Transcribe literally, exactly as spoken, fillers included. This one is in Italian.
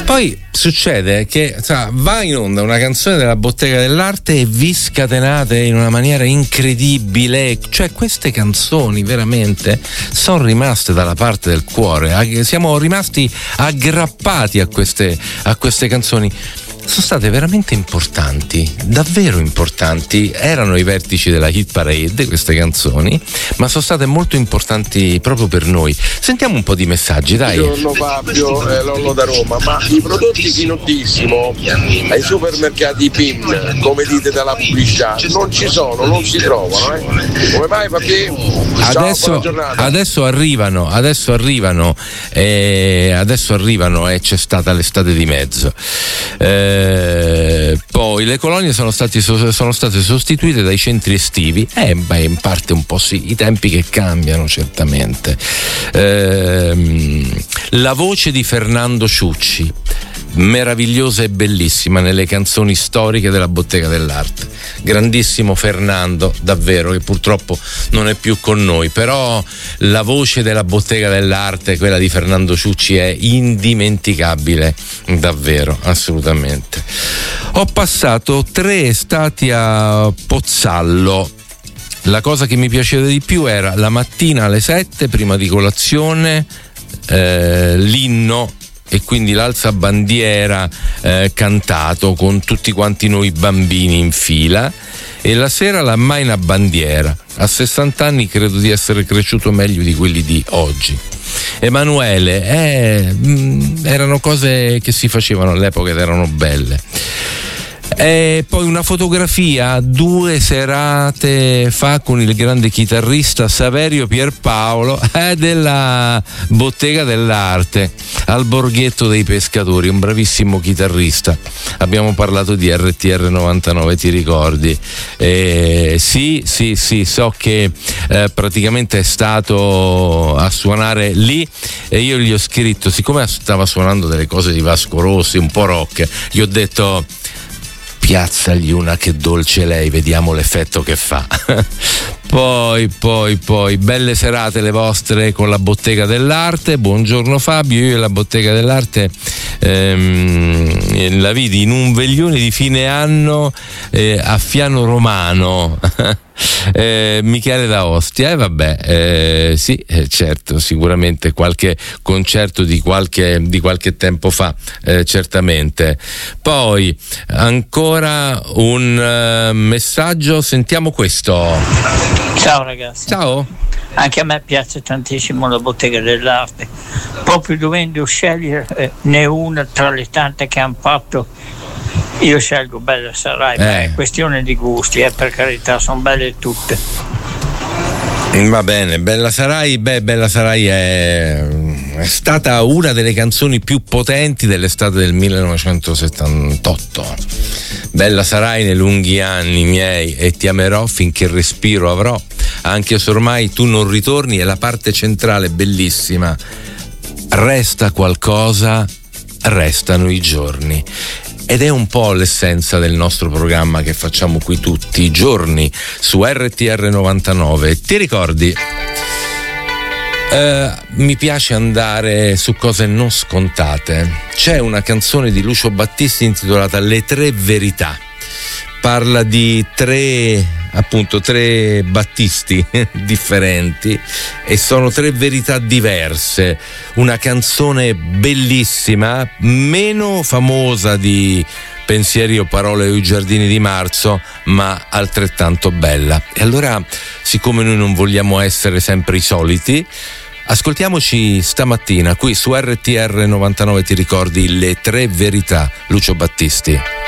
Poi succede che sa, va in onda una canzone della Bottega dell'Arte e vi scatenate in una maniera incredibile. Cioè, queste canzoni veramente sono rimaste dalla parte del cuore, siamo rimasti aggrappati a queste, a queste canzoni. Sono state veramente importanti, davvero importanti. Erano i vertici della hit parade queste canzoni, ma sono state molto importanti proprio per noi. Sentiamo un po' di messaggi, dai. Buongiorno Fabio, eh, Lollo da Roma. Ma i prodotti Finottissimo ai supermercati P I M, come dite dalla pubblicità, non ci sono, non si trovano, eh? Come mai Fabio? Adesso, adesso arrivano, adesso arrivano, eh, adesso arrivano e c'è stata l'estate di mezzo. Eh, poi le colonie sono, stati, sono state sostituite dai centri estivi. Eh, beh, in parte un po' sì, i tempi che cambiano certamente. Eh, la voce di Fernando Ciucci, meravigliosa e bellissima nelle canzoni storiche della Bottega dell'Arte. Grandissimo Fernando, davvero, che purtroppo non è più con noi, però la voce della Bottega dell'Arte, quella di Fernando Ciucci, è indimenticabile, davvero, assolutamente. Ho passato tre estati a Pozzallo. La cosa che mi piaceva di più era la mattina alle sette, prima di colazione, eh, l'inno e quindi l'alzabandiera eh, cantato con tutti quanti noi bambini in fila, e la sera la Maina Bandiera. A sessanta anni credo di essere cresciuto meglio di quelli di oggi. Emanuele, eh, mh, erano cose che si facevano all'epoca ed erano belle. E poi una fotografia due serate fa con il grande chitarrista Saverio Pierpaolo eh, della Bottega dell'Arte al Borghetto dei Pescatori, un bravissimo chitarrista. Abbiamo parlato di R T R novantanove, ti ricordi? Eh, sì, sì, sì, so che eh, praticamente è stato a suonare lì e io gli ho scritto, siccome stava suonando delle cose di Vasco Rossi, un po' rock, gli ho detto: piazzagli una Che dolce lei, vediamo l'effetto che fa. Poi, poi, poi, belle serate le vostre con la Bottega dell'Arte. Buongiorno Fabio, io e la Bottega dell'Arte ehm, la vidi in un veglione di fine anno eh, a Fiano Romano. Eh, Michele da Ostia, e eh, vabbè, eh, sì, eh, certo, sicuramente qualche concerto di qualche, di qualche tempo fa, eh, certamente. Poi ancora un uh, messaggio, sentiamo questo. Ciao ragazzi. Ciao. Anche a me piace tantissimo la Bottega dell'Arte, proprio dovendo scegliere ne una tra le tante che hanno fatto. Io scelgo Bella Sarai, eh. ma è questione di gusti, eh, per carità, sono belle tutte. Va bene, Bella Sarai, beh, Bella Sarai è, è stata una delle canzoni più potenti dell'estate del millenovecentosettantotto. Bella Sarai nei lunghi anni miei, e ti amerò finché respiro avrò, anche se ormai tu non ritorni, è la parte centrale bellissima. Resta qualcosa, restano i giorni. Ed è un po' l'essenza del nostro programma che facciamo qui tutti i giorni su R T R novantanove. Ti ricordi? Uh, mi piace andare su cose non scontate. C'è una canzone di Lucio Battisti intitolata Le tre verità. Parla di tre, appunto, tre Battisti differenti, e sono tre verità diverse. Una canzone bellissima, meno famosa di Pensieri o parole o i giardini di marzo, ma altrettanto bella. E allora, siccome noi non vogliamo essere sempre i soliti, ascoltiamoci stamattina qui su R T R novantanove, ti ricordi, Le tre verità, Lucio Battisti.